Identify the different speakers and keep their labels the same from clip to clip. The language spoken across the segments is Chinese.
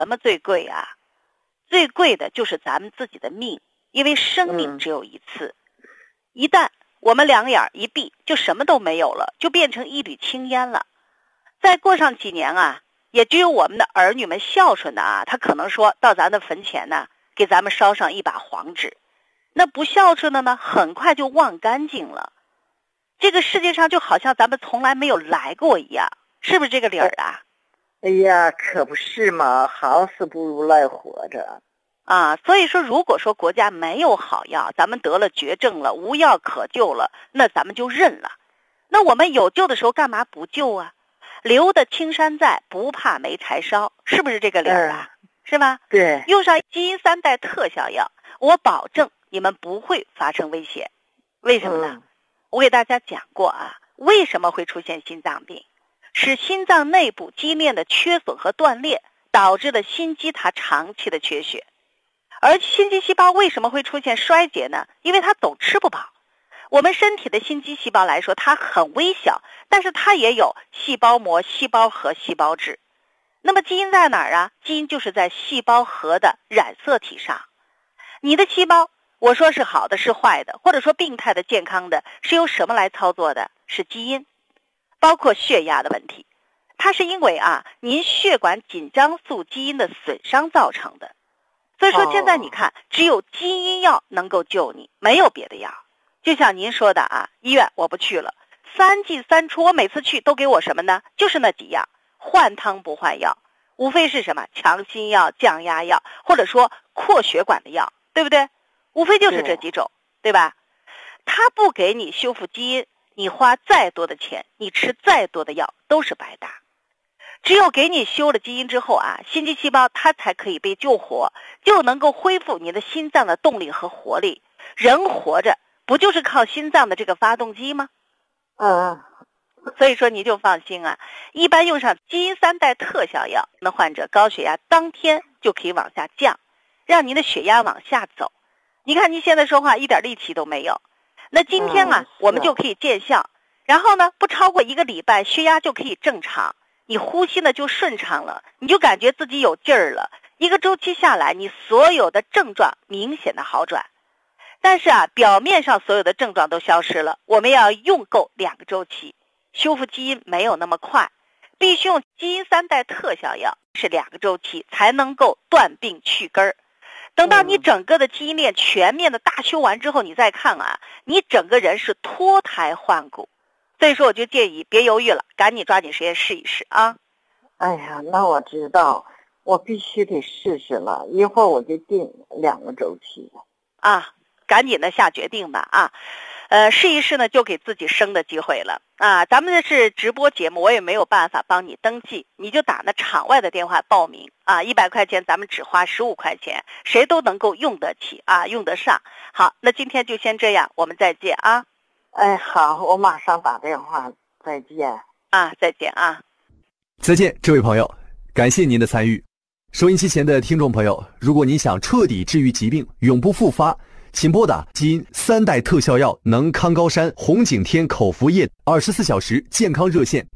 Speaker 1: 什么最贵啊？最贵的就是咱们自己的命，因为生命只有一次，一旦我们两眼一闭，就什么都没有了，就变成一缕青烟了。再过上几年啊，也只有我们的儿女们孝顺的啊，他可能说到咱的坟前呢，给咱们烧上一把黄纸。那不孝顺的呢，很快就忘干净了。这个世界上就好像咱们从来没有来过一样，是不是这个理儿啊？
Speaker 2: 哎呀，可不是嘛，好死不如赖活着
Speaker 1: 啊。所以说，如果说国家没有好药，咱们得了绝症了，无药可救了，那咱们就认了。那我们有救的时候干嘛不救啊？留得青山在，不怕没柴烧，是不是这个理儿啊？是吧？
Speaker 2: 对，
Speaker 1: 用上基因3代特效药，我保证你们不会发生危险。为什么呢？我给大家讲过啊，为什么会出现心脏病？是心脏内部肌链的缺损和断裂，导致了心肌它长期的缺血。而心肌细胞为什么会出现衰竭呢？因为它总吃不饱。我们身体的心肌细胞来说，它很微小，但是它也有细胞膜、细胞核、细胞质。那么基因在哪儿啊？基因就是在细胞核的染色体上。你的细胞，我说是好的是坏的，或者说病态的健康的，是由什么来操作的？是基因。包括血压的问题，它是因为啊您血管紧张素基因的损伤造成的。所以说现在你看，只有基因药能够救你，没有别的药。就像您说的啊，医院我不去了，3进3出，我每次去都给我什么呢？就是那几样，换汤不换药，无非是什么强心药、降压药，或者说扩血管的药，对不对？无非就是这几种，对吧？他不给你修复基因，你花再多的钱，你吃再多的药都是白搭。只有给你修了基因之后啊，心肌细胞它才可以被救活，就能够恢复你的心脏的动力和活力。人活着不就是靠心脏的这个发动机吗？所以说你就放心啊，一般用上基因3代特效药，那患者高血压当天就可以往下降，让您的血压往下走。你看您现在说话一点力气都没有，那今天啊我们就可以见效，然后呢不超过1个礼拜血压就可以正常，你呼吸呢就顺畅了，你就感觉自己有劲儿了，一个周期下来，你所有的症状明显的好转。但是啊，表面上所有的症状都消失了，我们要用够2个周期，修复基因没有那么快，必须用基因3代特效药，是2个周期才能够断病去根儿。等到你整个的基因链全面的大修完之后，你再看啊，你整个人是脱胎换骨。所以说我就建议别犹豫了，赶紧抓紧时间试一试啊。
Speaker 2: 哎呀，那我知道，我必须得试试了，一会儿我就定2个周期
Speaker 1: 啊，赶紧的下决定吧啊。试一试呢，就给自己生的机会了啊！咱们这是直播节目，我也没有办法帮你登记，你就打那场外的电话报名啊！100块钱，咱们只花15块钱，谁都能够用得起啊，用得上。好，那今天就先这样，我们再见啊！
Speaker 2: 哎，好，我马上打电话，再见
Speaker 1: 啊，再见啊！
Speaker 3: 再见，这位朋友，感谢您的参与。收音机前的听众朋友，如果您想彻底治愈疾病，永不复发，请拨打基因3代特效药能康高山红景天口服液24小时健康热线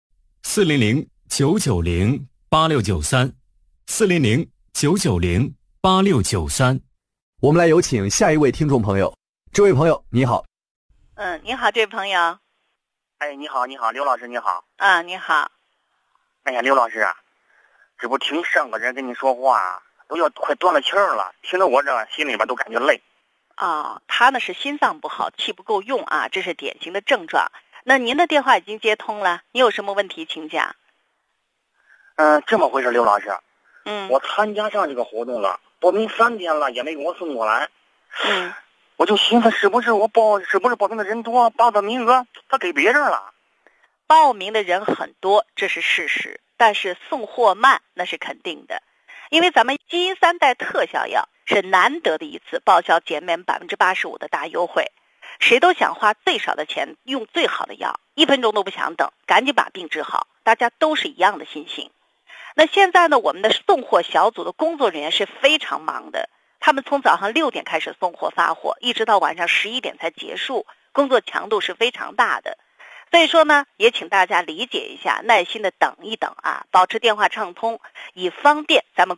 Speaker 4: 400-990-8693，400-990-8693。
Speaker 3: 我们来有请下一位听众朋友。这位朋友你好。
Speaker 1: 你好，这位朋友。
Speaker 5: 哎，你好，刘老师你好。
Speaker 1: 啊，你好。
Speaker 5: 哎呀，刘老师啊，这不听上个人跟你说话都要快断了气儿了，听得我这心里边都感觉累。
Speaker 1: 他呢是心脏不好，气不够用啊，这是典型的症状。那您的电话已经接通了，你有什么问题请讲。
Speaker 5: 这么回事，刘老师。我参加上这个活动了，报名3天了，也没给我送过来。我就寻思是不是报名的人多，报的名额他给别人了。
Speaker 1: 报名的人很多，这是事实，但是送货慢那是肯定的。因为咱们基因3代特效药是难得的一次报销减免85%的大优惠，谁都想花最少的钱用最好的药，1分钟都不想等，赶紧把病治好，大家都是一样的心情。那现在呢，我们的送货小组的工作人员是非常忙的，他们从早上6点开始送货发货，一直到晚上11点才结束，工作强度是非常大的。 所以说呢，也请大家理解一下，耐心的等一等啊，保持电话畅通，以方便咱们